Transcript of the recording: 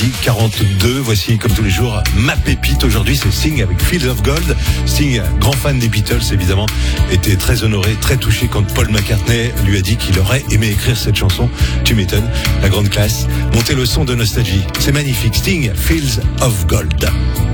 midi 42. Voici, comme tous les jours, ma pépite. Aujourd'hui, c'est Sting avec Fields of Gold. Sting, grand fan des Beatles, évidemment, était très honoré, très touché quand Paul McCartney lui a dit qu'il aurait aimé écrire cette chanson. Tu m'étonnes, la grande classe. Montez le son de nostalgie. C'est magnifique. Sting, Fields of Gold.